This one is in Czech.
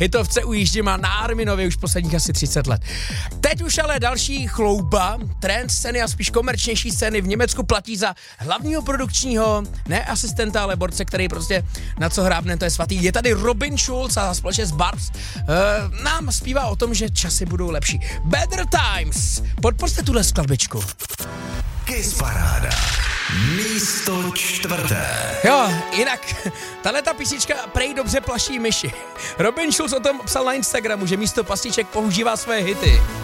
hitovce ujíždím a na Arminově už posledních asi 30 let. Teď už ale další chlouba, trend scény a spíš komerčnější scény v Německu platí za hlavního produkčního, ne asistenta, ale borce, který prostě na co hrábne, to je svatý. Je tady Robin Schulz a společně s Barbs nám zpívá o tom, že časy budou lepší. Better Times. Podpořte tuhle skladbičku. Kiss Paráda. Místo 4. Jo, jinak, tahleta písnička prej dobře plaší myši. Robin Schulz o tom psal na Instagramu, že místo pastiček používá své hity.